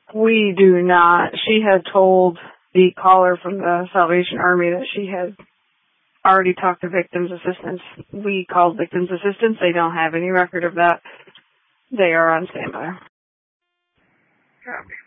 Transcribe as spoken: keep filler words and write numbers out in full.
We do not. She had told the caller from the Salvation Army that she had already talked to Victims Assistance. We called Victims Assistance. They don't have any record of that. They are on standby. Copy.